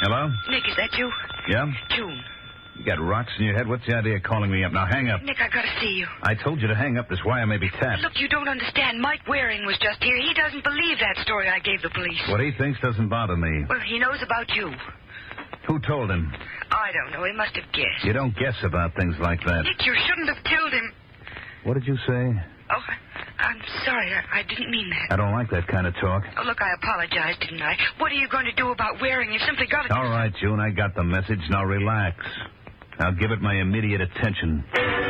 Hello? Nick, is that you? Yeah? June. You got rocks in your head? What's the idea of calling me up? Now, hang up. Nick, I gotta see you. I told you to hang up. This wire may be tapped. Look, you don't understand. Mike Waring was just here. He doesn't believe that story I gave the police. What he thinks doesn't bother me. Well, he knows about you. Who told him? I don't know. He must have guessed. You don't guess about things like that. Nick, you shouldn't have killed him. What did you say? Oh, I'm sorry. I didn't mean that. I don't like that kind of talk. Oh, look, I apologized, didn't I? What are you going to do about Waring? You've simply got to... All right, June, I got the message. Now relax. I'll give it my immediate attention.